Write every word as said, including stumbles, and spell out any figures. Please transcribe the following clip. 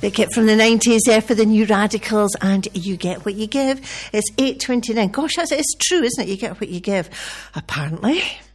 Vic from the nineties there for the New Radicals, and You Get What You Give. It's eight twenty-nine. Gosh, that's, it's true, isn't it? You get what you give. Apparently.